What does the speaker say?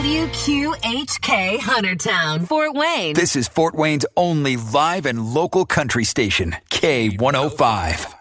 WQHK Huntertown, Fort Wayne. This is Fort Wayne's only live and local country station, K105.